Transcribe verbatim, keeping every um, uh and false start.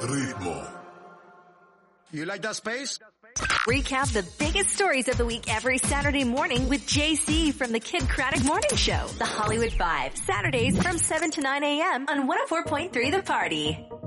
Ritmo. You like that space? Recap the biggest stories of the week every Saturday morning with J C from the Kid Craddock Morning Show. The Hollywood Five. Saturdays from seven to nine a.m. on one oh four point three The Party.